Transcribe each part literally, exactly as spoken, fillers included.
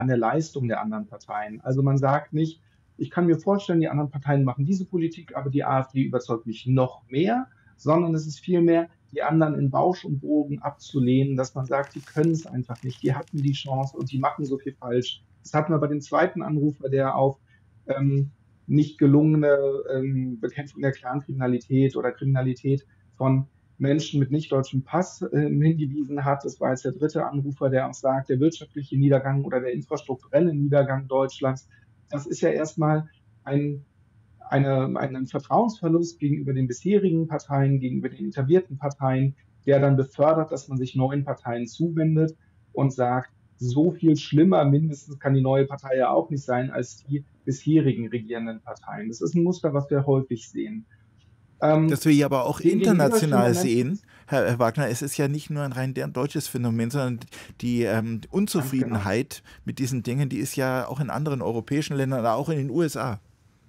an der Leistung der anderen Parteien. Also man sagt nicht, ich kann mir vorstellen, die anderen Parteien machen diese Politik, aber die AfD überzeugt mich noch mehr, sondern es ist vielmehr, die anderen in Bausch und Bogen abzulehnen, dass man sagt, die können es einfach nicht, die hatten die Chance und die machen so viel falsch. Das hatten wir bei dem zweiten Anrufer, der auf ähm, nicht gelungene ähm, Bekämpfung der Clankriminalität oder Kriminalität von Menschen mit nicht-deutschem Pass äh, hingewiesen hat. Das war jetzt der dritte Anrufer, der auch sagt, der wirtschaftliche Niedergang oder der infrastrukturelle Niedergang Deutschlands, das ist ja erstmal ein, eine, ein Vertrauensverlust gegenüber den bisherigen Parteien, gegenüber den etablierten Parteien, der dann befördert, dass man sich neuen Parteien zuwendet und sagt, so viel schlimmer mindestens kann die neue Partei ja auch nicht sein als die bisherigen regierenden Parteien. Das ist ein Muster, was wir häufig sehen. Das wir ja aber auch international sehen, Menschen, Herr, Herr Wagner, es ist ja nicht nur ein rein deutsches Phänomen, sondern die ähm, Unzufriedenheit genau. mit diesen Dingen, die ist ja auch in anderen europäischen Ländern, auch in den U S A.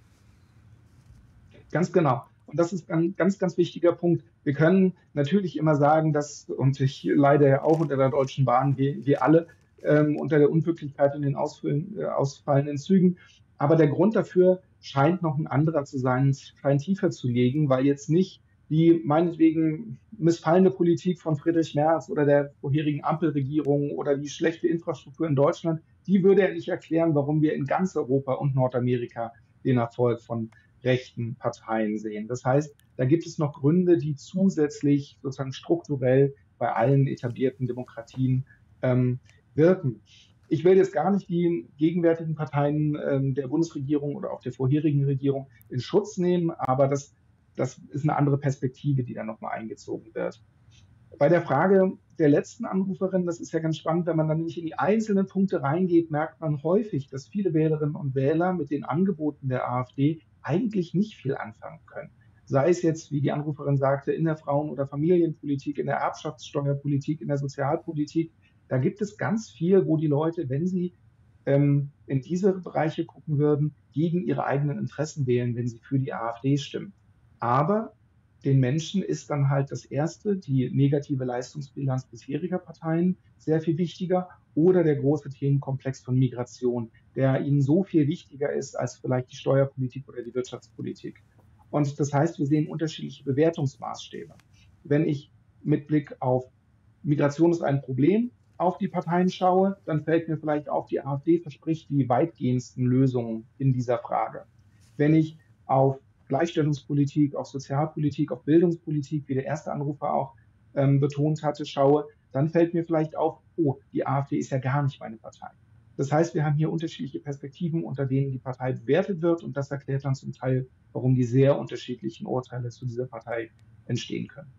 Ganz genau. Und das ist ein ganz, ganz wichtiger Punkt. Wir können natürlich immer sagen, dass, und ich leide ja auch unter der Deutschen Bahn, wie wir alle, ähm, unter der Unpünktlichkeit und den ausfüllen, äh, ausfallenden Zügen. Aber der Grund dafür scheint noch ein anderer zu sein, es scheint tiefer zu liegen, weil jetzt nicht die meinetwegen missfallene Politik von Friedrich Merz oder der vorherigen Ampelregierung oder die schlechte Infrastruktur in Deutschland, die würde ja nicht erklären, warum wir in ganz Europa und Nordamerika den Erfolg von rechten Parteien sehen. Das heißt, da gibt es noch Gründe, die zusätzlich sozusagen strukturell bei allen etablierten Demokratien ähm, wirken. Ich will jetzt gar nicht die gegenwärtigen Parteien ähm, der Bundesregierung oder auch der vorherigen Regierung in Schutz nehmen, aber das, das ist eine andere Perspektive, die da nochmal eingezogen wird. Bei der Frage der letzten Anruferin, das ist ja ganz spannend, wenn man dann nicht in die einzelnen Punkte reingeht, merkt man häufig, dass viele Wählerinnen und Wähler mit den Angeboten der AfD eigentlich nicht viel anfangen können. Sei es jetzt, wie die Anruferin sagte, in der Frauen- oder Familienpolitik, in der Erbschaftssteuerpolitik, in der Sozialpolitik. Da gibt es ganz viel, wo die Leute, wenn sie ähm, in diese Bereiche gucken würden, gegen ihre eigenen Interessen wählen, wenn sie für die AfD stimmen. Aber den Menschen ist dann halt das Erste, die negative Leistungsbilanz bisheriger Parteien, sehr viel wichtiger oder der große Themenkomplex von Migration, der ihnen so viel wichtiger ist als vielleicht die Steuerpolitik oder die Wirtschaftspolitik. Und das heißt, wir sehen unterschiedliche Bewertungsmaßstäbe. Wenn ich mit Blick auf Migration ist ein Problem auf die Parteien schaue, dann fällt mir vielleicht auf, die AfD verspricht die weitgehendsten Lösungen in dieser Frage. Wenn ich auf Gleichstellungspolitik, auf Sozialpolitik, auf Bildungspolitik, wie der erste Anrufer auch ähm, betont hatte, schaue, dann fällt mir vielleicht auf, oh, die AfD ist ja gar nicht meine Partei. Das heißt, wir haben hier unterschiedliche Perspektiven, unter denen die Partei bewertet wird und das erklärt dann zum Teil, warum die sehr unterschiedlichen Urteile zu dieser Partei entstehen können.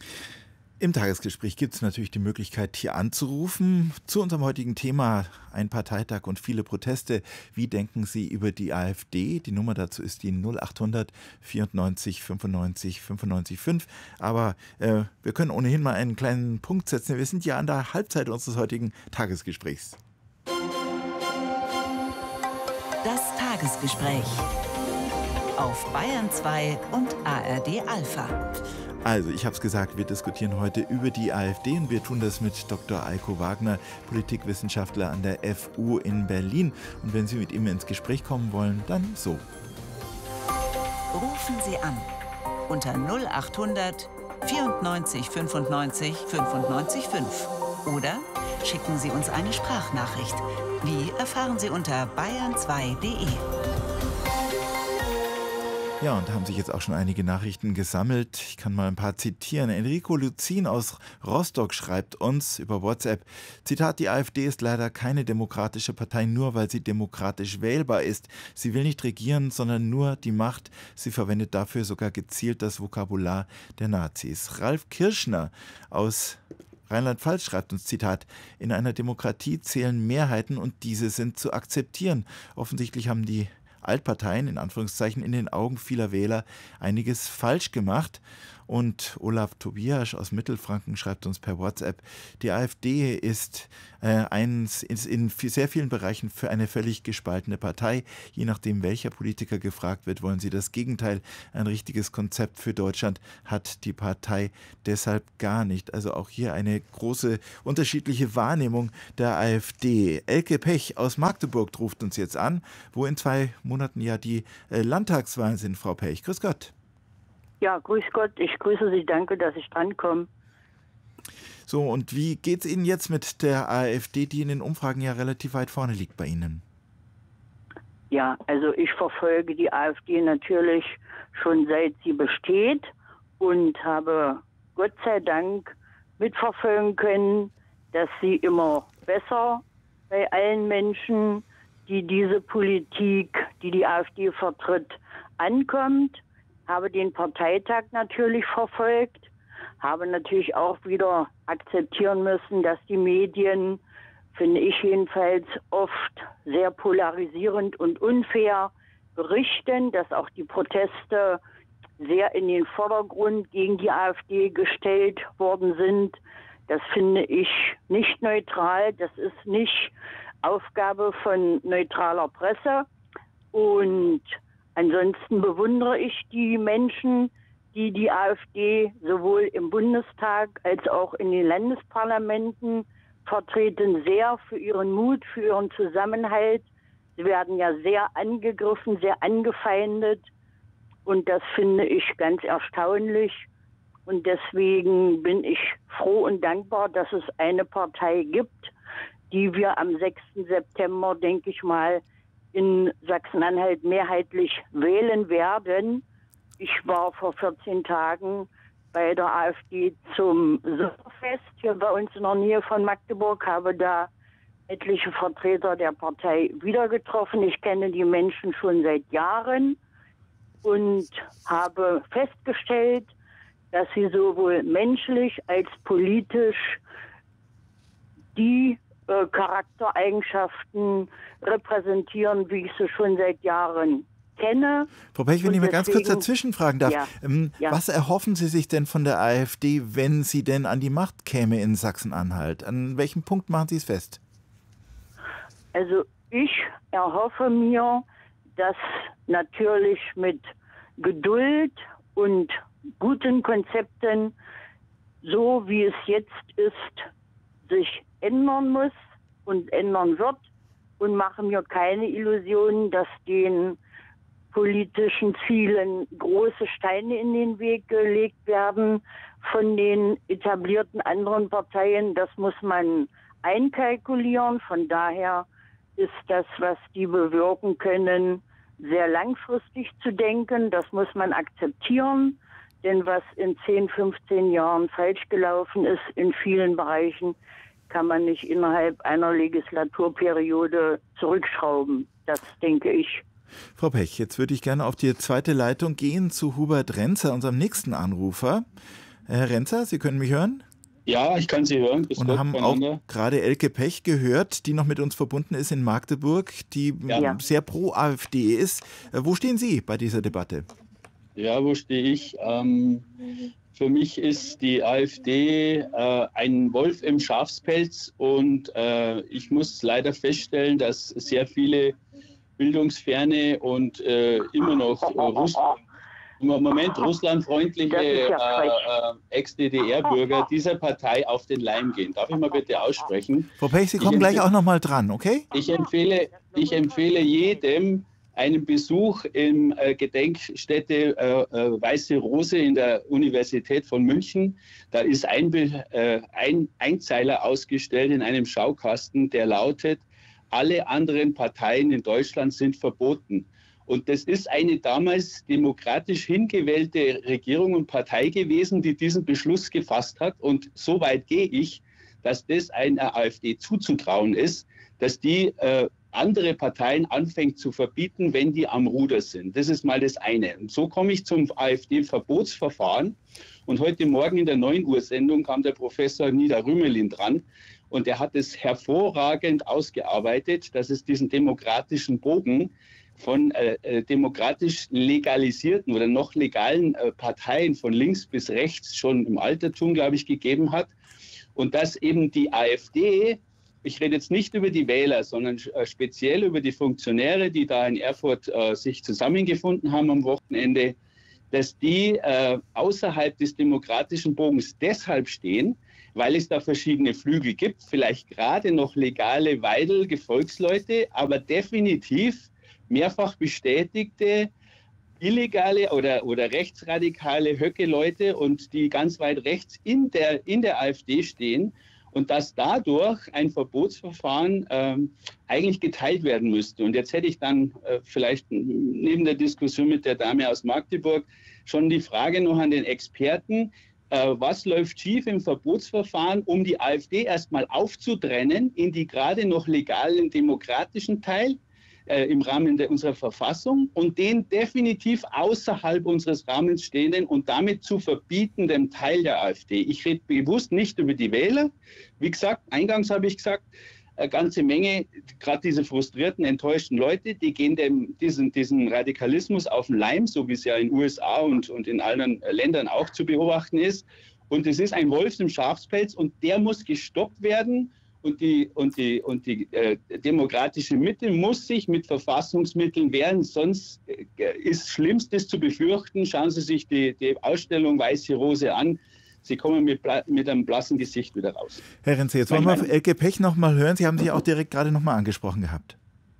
Im Tagesgespräch gibt es natürlich die Möglichkeit, hier anzurufen. Zu unserem heutigen Thema, ein Parteitag und viele Proteste. Wie denken Sie über die AfD? Die Nummer dazu ist die null achthundert vierundneunzig fünfundneunzig fünfundneunzig fünf. Aber äh, wir können ohnehin mal einen kleinen Punkt setzen. Wir sind ja an der Halbzeit unseres heutigen Tagesgesprächs. Das Tagesgespräch auf Bayern zwei und A R D Alpha. Also, ich habe es gesagt, wir diskutieren heute über die AfD und wir tun das mit Doktor Eiko Wagner, Politikwissenschaftler an der F U in Berlin. Und wenn Sie mit ihm ins Gespräch kommen wollen, dann so. Rufen Sie an unter null achthundert vierundneunzig fünfundneunzig fünfundneunzig fünf oder schicken Sie uns eine Sprachnachricht. Wie erfahren Sie unter bayern zwei punkt de. Ja, und da haben sich jetzt auch schon einige Nachrichten gesammelt. Ich kann mal ein paar zitieren. Enrico Luzin aus Rostock schreibt uns über WhatsApp, Zitat, die AfD ist leider keine demokratische Partei, nur weil sie demokratisch wählbar ist. Sie will nicht regieren, sondern nur die Macht. Sie verwendet dafür sogar gezielt das Vokabular der Nazis. Ralf Kirschner aus Rheinland-Pfalz schreibt uns, Zitat, in einer Demokratie zählen Mehrheiten und diese sind zu akzeptieren. Offensichtlich haben die Altparteien, in Anführungszeichen, in den Augen vieler Wähler einiges falsch gemacht. Und Olaf Tobias aus Mittelfranken schreibt uns per WhatsApp, die AfD ist, äh, eins, ist in sehr vielen Bereichen für eine völlig gespaltene Partei. Je nachdem, welcher Politiker gefragt wird, wollen sie das Gegenteil. Ein richtiges Konzept für Deutschland hat die Partei deshalb gar nicht. Also auch hier eine große unterschiedliche Wahrnehmung der AfD. Elke Pech aus Magdeburg ruft uns jetzt an, wo in zwei Monaten ja die äh, Landtagswahlen sind, Frau Pech. Grüß Gott. Ja, grüß Gott. Ich grüße Sie. Danke, dass ich drankomme. So, und wie geht es Ihnen jetzt mit der AfD, die in den Umfragen ja relativ weit vorne liegt bei Ihnen? Ja, also ich verfolge die AfD natürlich schon seit sie besteht und habe Gott sei Dank mitverfolgen können, dass sie immer besser bei allen Menschen, die diese Politik, die die AfD vertritt, ankommt. Habe den Parteitag natürlich verfolgt, habe natürlich auch wieder akzeptieren müssen, dass die Medien, finde ich jedenfalls, oft sehr polarisierend und unfair berichten, dass auch die Proteste sehr in den Vordergrund gegen die AfD gestellt worden sind. Das finde ich nicht neutral, das ist nicht Aufgabe von neutraler Presse. Und ansonsten bewundere ich die Menschen, die die AfD sowohl im Bundestag als auch in den Landesparlamenten vertreten, sehr für ihren Mut, für ihren Zusammenhalt. Sie werden ja sehr angegriffen, sehr angefeindet und das finde ich ganz erstaunlich. Und deswegen bin ich froh und dankbar, dass es eine Partei gibt, die wir am sechsten September, denke ich mal, in Sachsen-Anhalt mehrheitlich wählen werden. Ich war vor vierzehn Tagen bei der AfD zum Sommerfest hier bei uns in der Nähe von Magdeburg, habe da etliche Vertreter der Partei wieder getroffen. Ich kenne die Menschen schon seit Jahren und habe festgestellt, dass sie sowohl menschlich als politisch die äh, Charaktereigenschaften repräsentieren, wie ich sie schon seit Jahren kenne. Frau Pech, wenn ich mal ganz kurz dazwischen fragen darf, ja, ähm, ja. was erhoffen Sie sich denn von der AfD, wenn sie denn an die Macht käme in Sachsen-Anhalt? An welchem Punkt machen Sie es fest? Also ich erhoffe mir, dass natürlich mit Geduld und guten Konzepten, so wie es jetzt ist, sich ändern muss und ändern wird, und mache mir keine Illusionen, dass den politischen Zielen große Steine in den Weg gelegt werden von den etablierten anderen Parteien. Das muss man einkalkulieren. Von daher ist das, was die bewirken können, sehr langfristig zu denken. Das muss man akzeptieren. Denn was in zehn, fünfzehn Jahren falsch gelaufen ist in vielen Bereichen, kann man nicht innerhalb einer Legislaturperiode zurückschrauben. Das denke ich. Frau Pech, jetzt würde ich gerne auf die zweite Leitung gehen zu Hubert Renzer, unserem nächsten Anrufer. Herr Renzer, Sie können mich hören? Ja, ich kann Sie hören. Bis Und Gott, haben auch gerade Elke Pech gehört, die noch mit uns verbunden ist in Magdeburg, die ja. sehr pro AfD ist. Wo stehen Sie bei dieser Debatte? Ja, wo stehe ich? Ähm, für mich ist die AfD äh, ein Wolf im Schafspelz und äh, ich muss leider feststellen, dass sehr viele bildungsferne und äh, immer noch äh, Russ im Moment russlandfreundliche ja äh, äh, Ex-D D R-Bürger dieser Partei auf den Leim gehen. Darf ich mal bitte aussprechen? Frau Pech, Sie kommen ich gleich auch noch mal dran, okay? Ich empfehle, ich empfehle jedem einen Besuch in äh, Gedenkstätte äh, äh, Weiße Rose in der Universität von München. Da ist ein, äh, ein Einzeiler ausgestellt in einem Schaukasten, der lautet: Alle anderen Parteien in Deutschland sind verboten. Und das ist eine damals demokratisch hingewählte Regierung und Partei gewesen, die diesen Beschluss gefasst hat. Und so weit gehe ich, dass das einer AfD zuzutrauen ist, dass die äh, andere Parteien anfängt zu verbieten, wenn die am Ruder sind. Das ist mal das eine. Und so komme ich zum AfD-Verbotsverfahren. Und heute Morgen in der neun Uhr Sendung kam der Professor Nida Rümelin dran. Und er hat es hervorragend ausgearbeitet, dass es diesen demokratischen Bogen von äh, demokratisch legalisierten oder noch legalen äh, Parteien von links bis rechts schon im Altertum, glaube ich, gegeben hat. Und dass eben die AfD, ich rede jetzt nicht über die Wähler, sondern äh, speziell über die Funktionäre, die da in Erfurt äh, sich zusammengefunden haben am Wochenende, dass die äh, außerhalb des demokratischen Bogens deshalb stehen, weil es da verschiedene Flügel gibt, vielleicht gerade noch legale Weidel-Gefolgsleute, aber definitiv mehrfach bestätigte illegale oder, oder rechtsradikale Höcke-Leute und die ganz weit rechts in der, in der AfD stehen und dass dadurch ein Verbotsverfahren ähm, eigentlich geteilt werden müsste. Und jetzt hätte ich dann äh, vielleicht neben der Diskussion mit der Dame aus Magdeburg schon die Frage noch an den Experten, äh, was läuft schief im Verbotsverfahren, um die AfD erstmal aufzutrennen in die gerade noch legalen demokratischen Teil im Rahmen der, unserer Verfassung und den definitiv außerhalb unseres Rahmens stehenden und damit zu verbietenden Teil der AfD. Ich rede bewusst nicht über die Wähler. Wie gesagt, eingangs habe ich gesagt, eine ganze Menge, gerade diese frustrierten, enttäuschten Leute, die gehen dem, diesen, diesen Radikalismus auf den Leim, so wie es ja in den U S A und, und in anderen Ländern auch zu beobachten ist. Und es ist ein Wolf im Schafspelz und der muss gestoppt werden. Und die, und die, und die äh, demokratische Mitte muss sich mit Verfassungsmitteln wehren, sonst äh, ist Schlimmstes zu befürchten. Schauen Sie sich die, die Ausstellung Weiße Rose an. Sie kommen mit, mit einem blassen Gesicht wieder raus. Herr Renze, jetzt wollen wir auf Elke Pech noch mal hören. Sie haben sich auch direkt gerade noch mal angesprochen gehabt.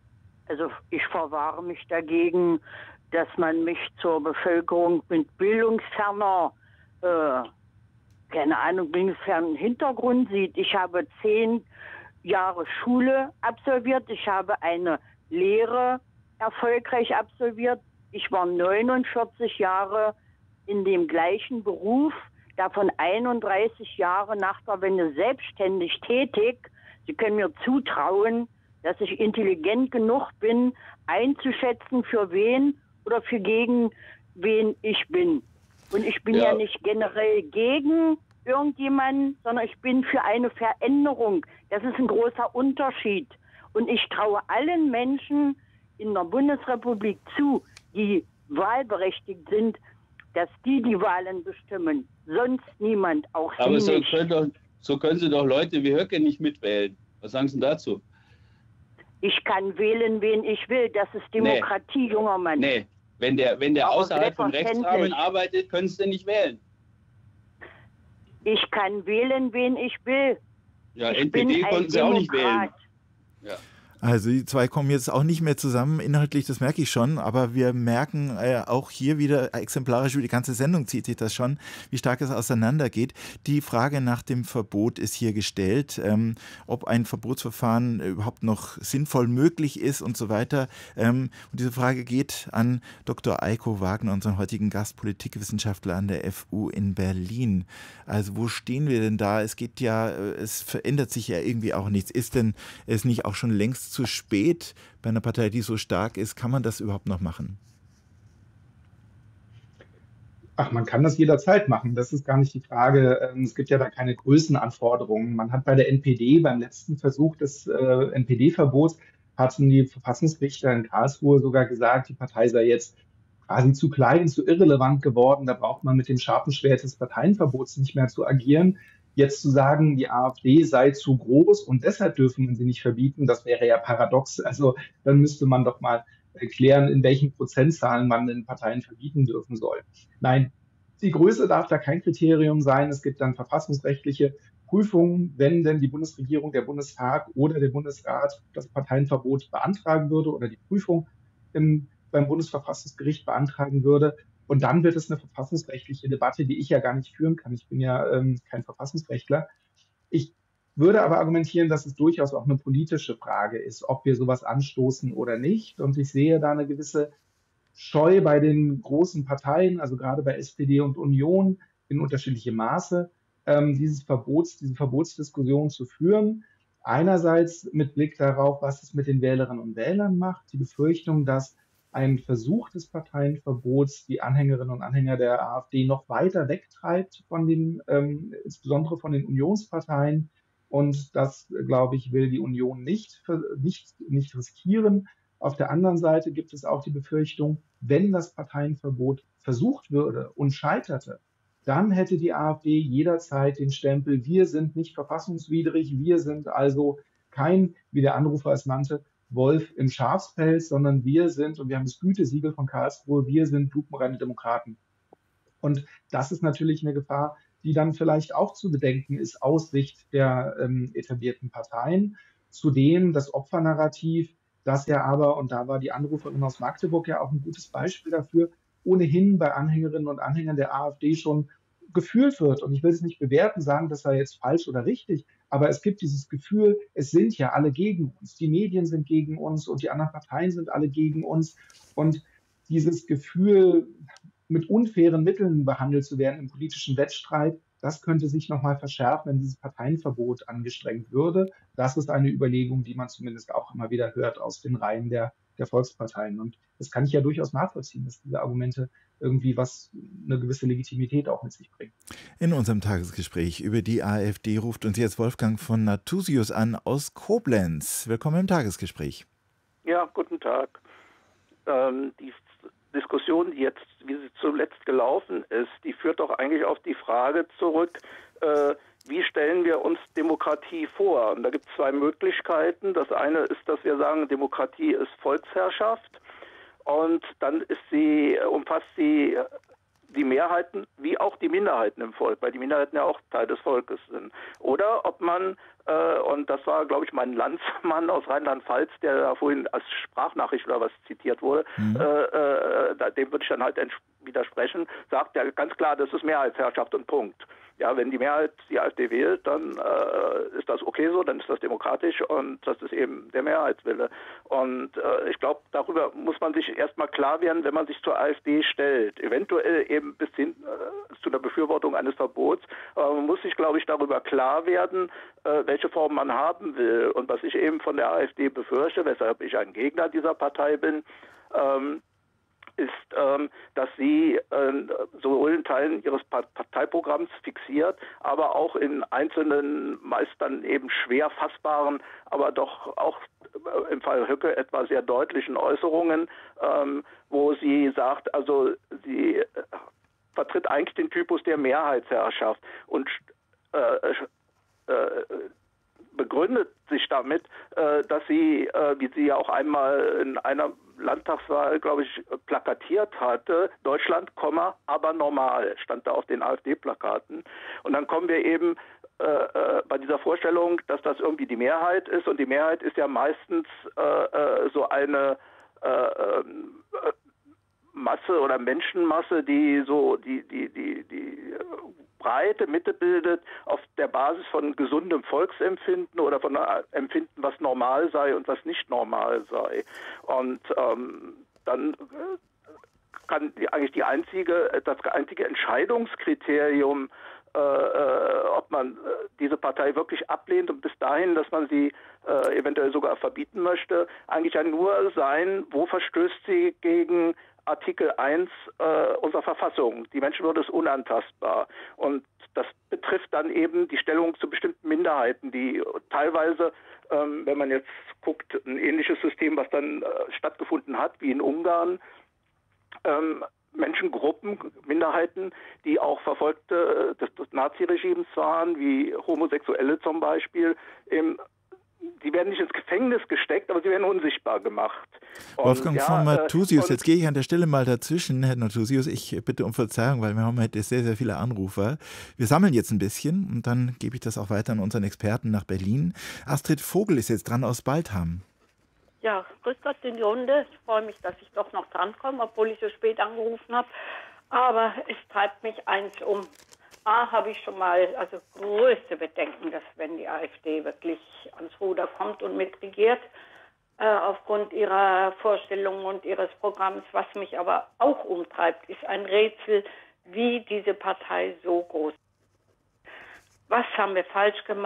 Also ich verwahre mich dagegen, dass man mich zur Bevölkerung mit bildungsferner äh, keine Ahnung, bildungsfernen Hintergrund sieht. Ich habe zehn Jahre Schule absolviert. Ich habe eine Lehre erfolgreich absolviert. Ich war neunundvierzig Jahre in dem gleichen Beruf, davon einunddreißig Jahre nach der Wende selbstständig tätig. Sie können mir zutrauen, dass ich intelligent genug bin, einzuschätzen, für wen oder für gegen wen ich bin. Und ich bin ja. ja nicht generell gegen irgendjemanden, sondern ich bin für eine Veränderung. Das ist ein großer Unterschied. Und ich traue allen Menschen in der Bundesrepublik zu, die wahlberechtigt sind, dass die die Wahlen bestimmen. Sonst niemand, auch Sie Aber so nicht. können, doch, so können Sie doch Leute wie Höcke nicht mitwählen. Was sagen Sie dazu? Ich kann wählen, wen ich will. Das ist Demokratie, nee. junger Mann. Nee. Wenn der, wenn der außerhalb vom Rechtsrahmen arbeitet, können Sie nicht wählen. Ich kann wählen, wen ich will. Ja, ich N P D konnten Sie auch nicht wählen. Ja. Also die zwei kommen jetzt auch nicht mehr zusammen, inhaltlich, das merke ich schon, aber wir merken äh, auch hier wieder exemplarisch, wie die ganze Sendung zieht sich das schon, wie stark es auseinandergeht. Die Frage nach dem Verbot ist hier gestellt, ähm, ob ein Verbotsverfahren überhaupt noch sinnvoll möglich ist und so weiter. Ähm, und diese Frage geht an Doktor Eiko Wagner, unseren heutigen Gast, Politikwissenschaftler an der F U in Berlin. Also wo stehen wir denn da? Es geht ja, es verändert sich ja irgendwie auch nichts. Ist denn es nicht auch schon längst zu spät bei einer Partei, die so stark ist? Kann man das überhaupt noch machen? Ach, man kann das jederzeit machen. Das ist gar nicht die Frage. Es gibt ja da keine Größenanforderungen. Man hat bei der N P D beim letzten Versuch des äh, N P D-Verbots hatten die Verfassungsrichter in Karlsruhe sogar gesagt, die Partei sei jetzt quasi zu klein, zu irrelevant geworden. Da braucht man mit dem scharfen Schwert des Parteienverbots nicht mehr zu agieren. Jetzt zu sagen, die AfD sei zu groß und deshalb dürfen wir sie nicht verbieten, das wäre ja paradox. Also dann müsste man doch mal erklären, in welchen Prozentzahlen man den Parteien verbieten dürfen soll. Nein, die Größe darf da kein Kriterium sein. Es gibt dann verfassungsrechtliche Prüfungen, wenn denn die Bundesregierung, der Bundestag oder der Bundesrat das Parteienverbot beantragen würde oder die Prüfung im, beim Bundesverfassungsgericht beantragen würde. Und dann wird es eine verfassungsrechtliche Debatte, die ich ja gar nicht führen kann. Ich bin ja ähm, kein Verfassungsrechtler. Ich würde aber argumentieren, dass es durchaus auch eine politische Frage ist, ob wir sowas anstoßen oder nicht. Und ich sehe da eine gewisse Scheu bei den großen Parteien, also gerade bei S P D und Union in unterschiedlichem Maße, ähm, dieses Verbots, diese Verbotsdiskussion zu führen. Einerseits mit Blick darauf, was es mit den Wählerinnen und Wählern macht, die Befürchtung, dass ein Versuch des Parteienverbots die Anhängerinnen und Anhänger der AfD noch weiter wegtreibt von den, ähm, insbesondere von den Unionsparteien. Und das, glaube ich, will die Union nicht, nicht, nicht riskieren. Auf der anderen Seite gibt es auch die Befürchtung, wenn das Parteienverbot versucht würde und scheiterte, dann hätte die AfD jederzeit den Stempel, wir sind nicht verfassungswidrig, wir sind also kein, wie der Anrufer es nannte, Wolf im Schafspelz, sondern wir sind, und wir haben das Gütesiegel von Karlsruhe, wir sind lupenreine Demokraten. Und das ist natürlich eine Gefahr, die dann vielleicht auch zu bedenken ist aus Sicht der ähm, etablierten Parteien. Zudem das Opfernarrativ, das ja aber, und da war die Anruferin aus Magdeburg ja auch ein gutes Beispiel dafür, ohnehin bei Anhängerinnen und Anhängern der AfD schon gefühlt wird. Und ich will es nicht bewerten, sagen, das sei jetzt falsch oder richtig, aber es gibt dieses Gefühl, es sind ja alle gegen uns. Die Medien sind gegen uns und die anderen Parteien sind alle gegen uns. Und dieses Gefühl, mit unfairen Mitteln behandelt zu werden im politischen Wettstreit, das könnte sich nochmal verschärfen, wenn dieses Parteienverbot angestrengt würde. Das ist eine Überlegung, die man zumindest auch immer wieder hört aus den Reihen der, der Volksparteien. Und das kann ich ja durchaus nachvollziehen, dass diese Argumente irgendwie was, eine gewisse Legitimität auch mit sich bringen. In unserem Tagesgespräch über die AfD ruft uns jetzt Wolfgang von Nathusius an aus Koblenz. Willkommen im Tagesgespräch. Ja, guten Tag. Ähm, die Diskussion, die jetzt, wie sie zuletzt gelaufen ist, die führt doch eigentlich auf die Frage zurück, äh, wie stellen wir uns Demokratie vor? Und da gibt es zwei Möglichkeiten. Das eine ist, dass wir sagen, Demokratie ist Volksherrschaft. Und dann ist sie, umfasst sie die Mehrheiten wie auch die Minderheiten im Volk, weil die Minderheiten ja auch Teil des Volkes sind. Oder ob man, äh, und das war, glaube ich, mein Landsmann aus Rheinland-Pfalz, der da vorhin als Sprachnachricht oder was zitiert wurde, mhm. äh, äh, dem würde ich dann halt widersprechen, sagt ja ganz klar, das ist Mehrheitsherrschaft und Punkt. Ja, wenn die Mehrheit die AfD wählt, dann äh, ist das okay so, dann ist das demokratisch und das ist eben der Mehrheitswille. Und äh, ich glaube, darüber muss man sich erstmal klar werden, wenn man sich zur AfD stellt. Eventuell eben bis hin äh, zu der Befürwortung eines Verbots. Aber man muss sich, glaube ich, darüber klar werden, äh, welche Form man haben will. Und was ich eben von der AfD befürchte, weshalb ich ein Gegner dieser Partei bin, ähm, ist, ähm, dass sie äh, sowohl in Teilen ihres Parteiprogramms fixiert, aber auch in einzelnen, meist dann eben schwer fassbaren, aber doch auch äh, im Fall Höcke etwa sehr deutlichen Äußerungen, ähm, wo sie sagt, also sie äh, vertritt eigentlich den Typus der Mehrheitsherrschaft und äh, äh, begründet sich damit, äh, dass sie, äh, wie sie ja auch einmal in einer Landtagswahl, glaube ich, plakatiert hatte, Deutschland, aber normal, stand da auf den AfD-Plakaten. Und dann kommen wir eben äh, äh, bei dieser Vorstellung, dass das irgendwie die Mehrheit ist. Und die Mehrheit ist ja meistens äh, äh, so eine äh, äh, Masse oder Menschenmasse, die so die, die, die, die breite Mitte bildet auf der Basis von gesundem Volksempfinden oder von Empfinden, was normal sei und was nicht normal sei. Und ähm, dann kann die, eigentlich die einzige, das einzige Entscheidungskriterium, äh, äh, ob man äh, diese Partei wirklich ablehnt und bis dahin, dass man sie äh, eventuell sogar verbieten möchte, eigentlich ja nur sein, wo verstößt sie gegen Artikel eins äh, unserer Verfassung. Die Menschenwürde ist unantastbar. Und das betrifft dann eben die Stellung zu bestimmten Minderheiten, die teilweise, ähm, wenn man jetzt guckt, ein ähnliches System, was dann äh, stattgefunden hat, wie in Ungarn, ähm, Menschengruppen, Minderheiten, die auch Verfolgte des, des Naziregimes waren, wie Homosexuelle zum Beispiel, im die werden nicht ins Gefängnis gesteckt, aber sie werden unsichtbar gemacht. Und, Wolfgang ja, von Nathusius, äh, jetzt gehe ich an der Stelle mal dazwischen. Herr Nathusius, ich bitte um Verzeihung, weil wir haben heute sehr, sehr viele Anrufer. Wir sammeln jetzt ein bisschen und dann gebe ich das auch weiter an unseren Experten nach Berlin. Astrid Vogel ist jetzt dran aus Baltham. Ja, grüß Gott in die Runde. Ich freue mich, dass ich doch noch drankomme, obwohl ich so spät angerufen habe. Aber es treibt mich eins um. A, habe ich schon mal also größte Bedenken, dass wenn die AfD wirklich ans Ruder kommt und mitregiert, äh, aufgrund ihrer Vorstellungen und ihres Programms. Was mich aber auch umtreibt, ist ein Rätsel, wie diese Partei so groß ist. Was haben wir falsch gemacht?